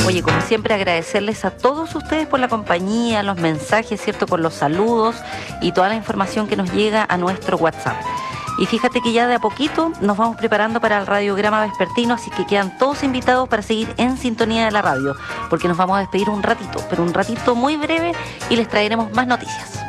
Oye, como siempre, agradecerles a todos ustedes por la compañía, los mensajes, ¿cierto? Con los saludos y toda la información que nos llega a nuestro WhatsApp. Y fíjate que ya de a poquito nos vamos preparando para el radiograma vespertino, así que quedan todos invitados para seguir en sintonía de la radio, porque nos vamos a despedir un ratito, pero un ratito muy breve, y les traeremos más noticias.